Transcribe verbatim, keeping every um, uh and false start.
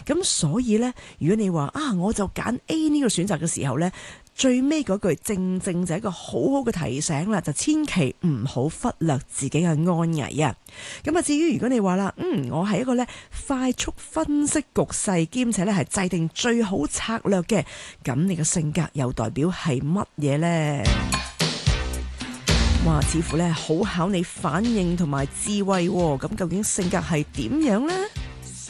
咁所以呢，如果你話啊，我就揀 A 呢個選擇嘅時候呢，最尾嗰句正正就係一個好好嘅提醒啦，就千祈唔好忽略自己嘅安危啊！咁啊，至於如果你話啦，嗯，我係一個咧快速分析局勢，兼且咧係制定最好策略嘅，咁你嘅性格又代表係乜嘢呢？哇，似乎咧好考你反應同埋智慧喎，咁究竟性格係點樣呢？